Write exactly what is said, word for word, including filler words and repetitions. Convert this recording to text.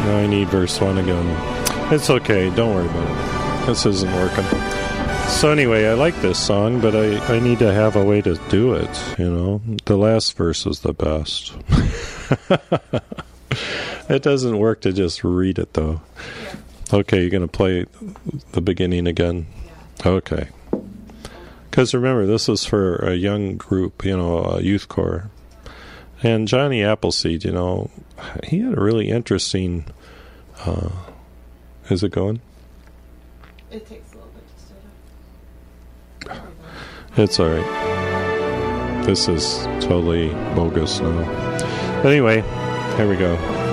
Now I need verse one again. It's okay. Don't worry about it. This isn't working. So anyway, I like this song, but I, I need to have a way to do it, you know. The last verse is the best. It doesn't work to just read it, though. Okay, you're going to play the beginning again? Okay. Because remember, this is for a young group, you know, a youth corps. And Johnny Appleseed, you know, he had a really interesting... Uh, is it going? It takes a little bit to set up. It's all right. This is totally bogus now. But anyway, here we go.